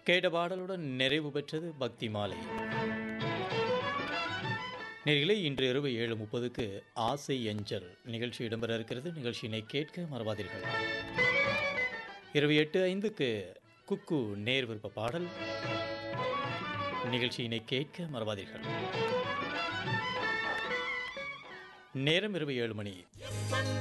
கேட்ட பாடலுடன் நிறைவு பெற்றது பக்தி மாலை. நேயர்களே, இன்று இரவு 7:30க்கு ஆசை அஞ்சல் நிகழ்ச்சி இடம்பெற இருக்கிறது. நிகழ்ச்சியினை கேட்க மறவாதீர்கள். இரவு 8:05க்கு குக்கு நேர் விருப்ப பாடல் நிகழ்ச்சியினை கேட்க மறவாதீர்கள். நேரம் இரவு 7 மணி.